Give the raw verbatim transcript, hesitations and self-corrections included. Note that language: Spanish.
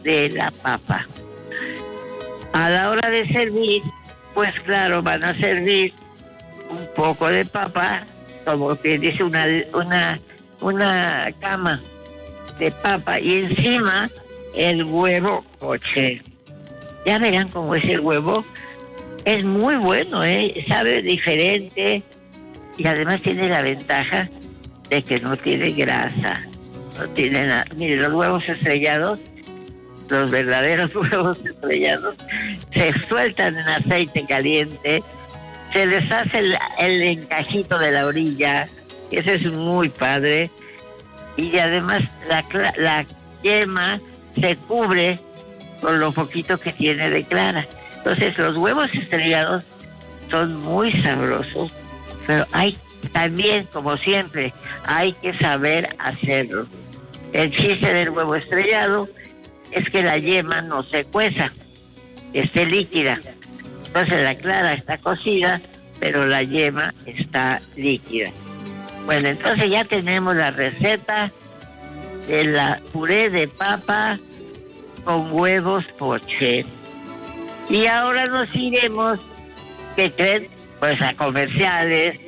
de la papa. A la hora de servir, pues claro, van a servir un poco de papa, como que dice una, una, una cama de papa, y encima el huevo poché. Ya verán cómo es el huevo. Es muy bueno, ¿eh? Sabe diferente y además tiene la ventaja de que no tiene grasa. No tiene nada. Mire, los huevos estrellados, los verdaderos huevos estrellados, se sueltan en aceite caliente, se les hace el, el encajito de la orilla, ese es muy padre, y además la, la yema se cubre con lo poquito que tiene de clara. Entonces los huevos estrellados son muy sabrosos, pero hay también, como siempre, hay que saber hacerlo. El chiste del huevo estrellado es que la yema no se cueza, esté líquida. Entonces la clara está cocida, pero la yema está líquida. Bueno, entonces ya tenemos la receta de la puré de papa con huevos poché. Y ahora nos iremos, ¿qué creen? Pues a comerciales,